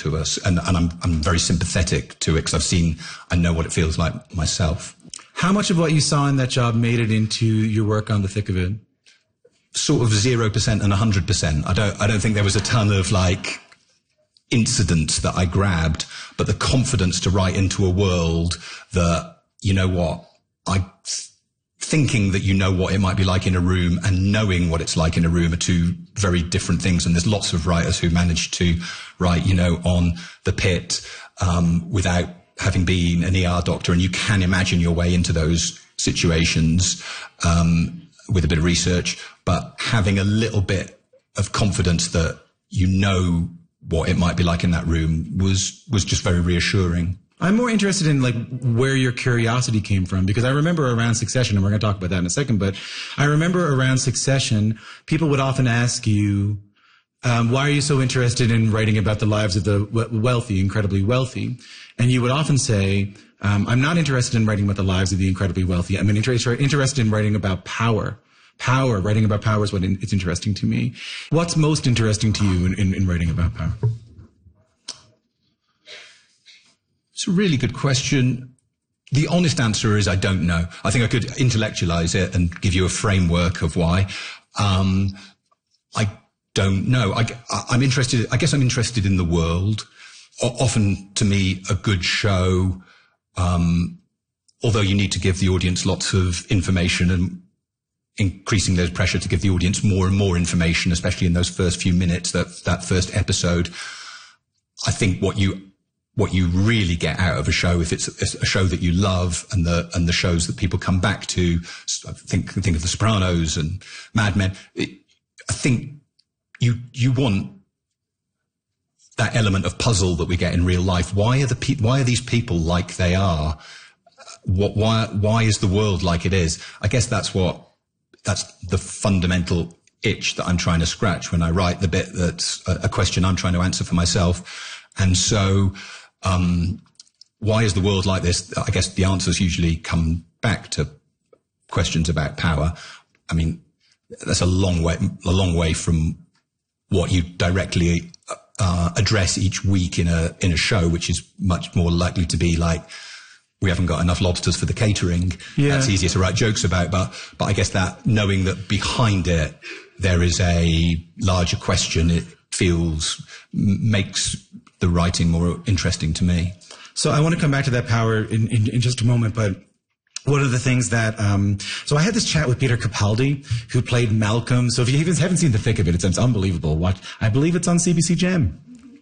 to us, and I'm very sympathetic to it because I know what it feels like myself. How much of what you saw in that job made it into your work on The Thick of It? Sort of 0% and 100%. I don't think there was a ton of like incidents that I grabbed, but the confidence to write into a world that, you know what, thinking that you know what it might be like in a room and knowing what it's like in a room are two very different things. And there's lots of writers who manage to write, you know, on The Pit, without having been an ER doctor. And you can imagine your way into those situations, with a bit of research, but having a little bit of confidence that you know what it might be like in that room was just very reassuring. I'm more interested in like where your curiosity came from, because I remember around Succession, and we're going to talk about that in a second, but I remember around Succession, people would often ask you, why are you so interested in writing about the lives of the wealthy, incredibly wealthy? And you would often say, I'm not interested in writing about the lives of the incredibly wealthy. I'm interested in writing about power. Writing about power is what it's interesting to me. What's most interesting to you in writing about power? It's a really good question. The honest answer is I don't know. I think I could intellectualize it and give you a framework of why. I don't know. I'm interested, I guess I'm interested in the world. Often, to me, a good show, although you need to give the audience lots of information and increasing there's pressure to give the audience more and more information, especially in those first few minutes, that first episode. I think what you really get out of a show, if it's a show that you love, and the shows that people come back to, think of The Sopranos and Mad Men. I think you want that element of puzzle that we get in real life. Why are these people like they are? Why is the world like it is? I guess that's the fundamental itch that I'm trying to scratch when I write the bit that's a question I'm trying to answer for myself. And so, why is the world like this? I guess the answers usually come back to questions about power. I mean, that's a long way from what you directly address each week in a show, which is much more likely to be like, we haven't got enough lobsters for the catering. Yeah. That's easier to write jokes about, but I guess that knowing that behind it there is a larger question, it makes the writing more interesting to me. So I want to come back to that power in just a moment, but one of the things that, so I had this chat with Peter Capaldi, who played Malcolm. So if you even haven't seen The Thick of It, it's unbelievable. I believe it's on CBC Gem.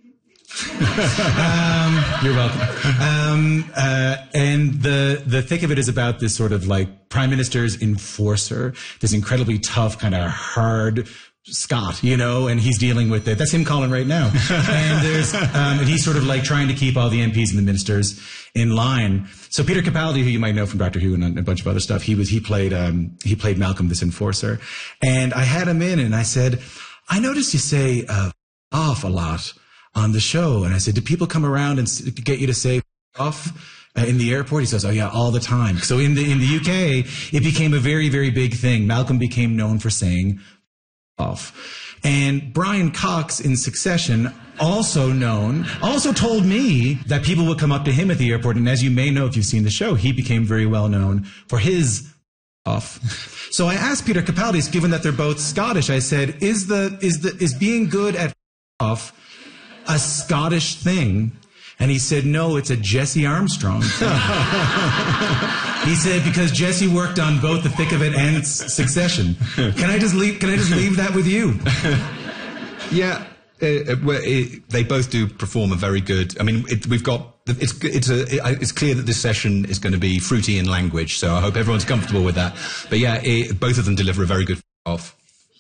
You're welcome. And the Thick of It is about this sort of like prime minister's enforcer, this incredibly tough, kind of hard Scott, you know, and he's dealing with it. That's him calling right now. And and he's sort of like trying to keep all the MPs and the ministers in line. So Peter Capaldi, who you might know from Doctor Who and a bunch of other stuff, he played Malcolm, this enforcer. And I had him in and I said, I noticed you say, off a lot on the show. And I said, do people come around and get you to say off in the airport? He says, oh yeah, all the time. So in the UK, it became a very, very big thing. Malcolm became known for saying off. And Brian Cox in Succession, also told me that people would come up to him at the airport. And as you may know, if you've seen the show, he became very well known for his off. So I asked Peter Capaldi, given that they're both Scottish, I said, is being good at off a Scottish thing? And he said, no, it's a Jesse Armstrong thing. He said, because Jesse worked on both The Thick of It and Succession. Can I just leave that with you? Yeah. They both do perform a very good. I mean, it's clear that this session is going to be fruity in language, so I hope everyone's comfortable with that. But yeah, both of them deliver a very good off.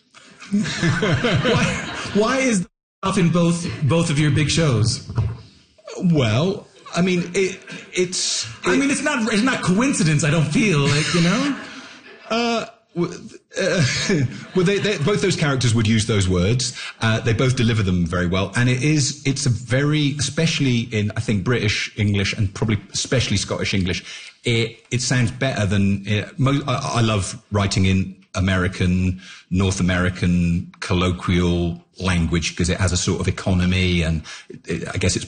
Why is the off in both of your big shows? Well, I mean, it's not coincidence. I don't feel like, you know. Well, both those characters would use those words. They both deliver them very well, and it's a very, especially in, I think, British English and probably especially Scottish English, it sounds better than I love writing in North American colloquial language because it has a sort of economy, and I guess it's